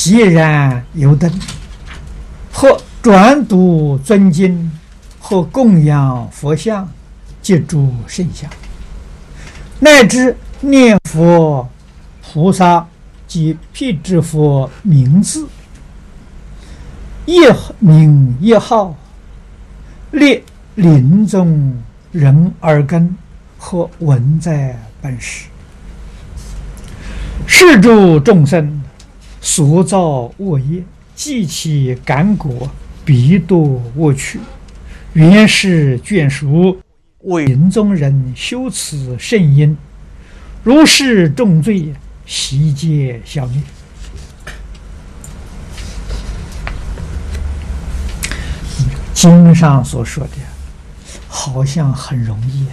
既然油灯，或转读尊经，或供养佛像，及诸圣像，乃至念佛菩萨及辟支佛名字，一名一号，列临终人耳根，或闻在本时，是诸众生所造恶业，既其感果，必堕恶趣。原是眷属为临终人修此圣因，如是重罪，悉皆消灭。经上所说的好像很容易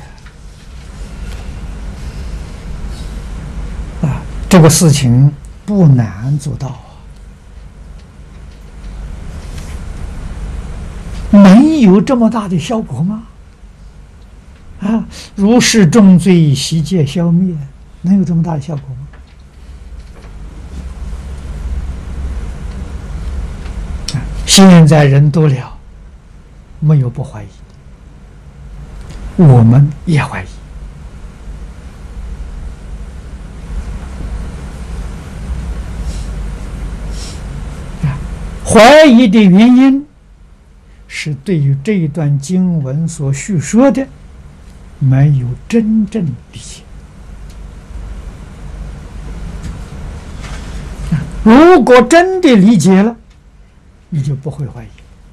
啊，这个事情不难做到能有这么大的效果吗？啊，如是重罪，悉皆消灭，能有这么大的效果吗？现在人多了，没有不怀疑的，我们也怀疑。怀疑的原因是对于这一段经文所叙说的没有真正理解。如果真的理解了，你就不会怀疑。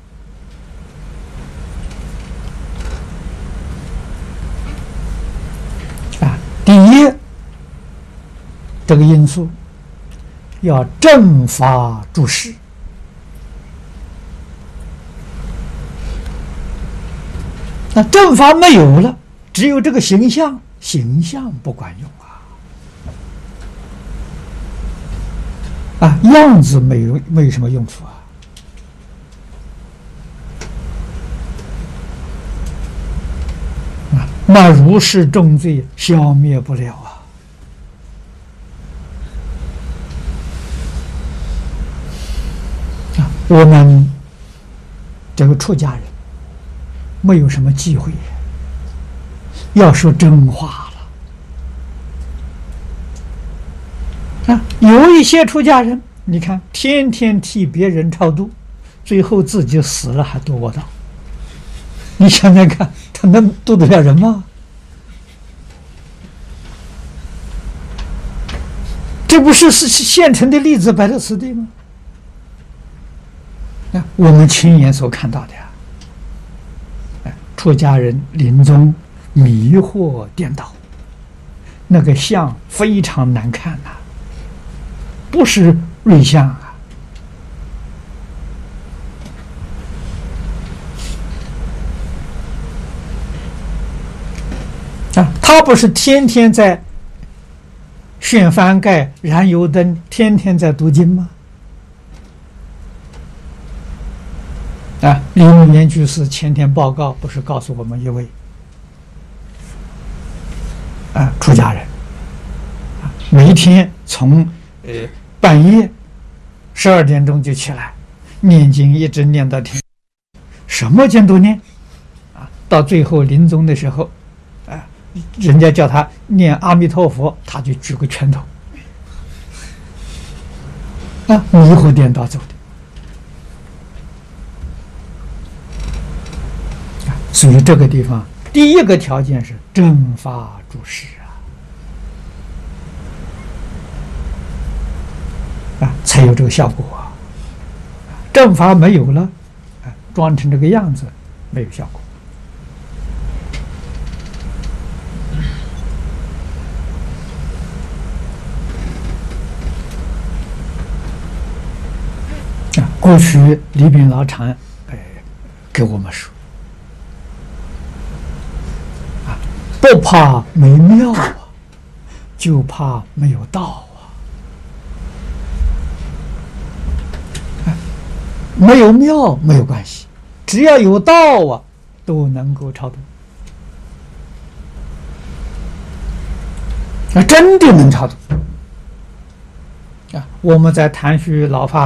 第一，这个因素要正法注释。那正法没有了，只有这个形象，形象不管用啊！样子没有什么用处啊！那如是重罪消灭不了啊！我们这个出家人没有什么机会要说真话了啊！有一些出家人，你看天天替别人超度，最后自己死了还堕恶道，你想想看，他能渡得了人吗？这不是现成的例子摆在此地吗？啊，我们亲眼所看到的出家人临终迷惑颠倒，那个相非常难看不是瑞相他不是天天在旋幡盖燃油灯，天天在读经吗？李永年居士前天报告不是告诉我们一位出家人每天从半夜12点钟就起来念经，一直念到天，什么经都念到最后临终的时候人家叫他念阿弥陀佛，他就举个拳头迷惑颠倒走的。所以这个地方第一个条件是正法注释才有这个效果正法没有了装成这个样子没有效果过去李炳老常给我们说不怕没妙就怕没有道没有妙没有关系，只要有道都能够超度真的能超度我们在谈虚老法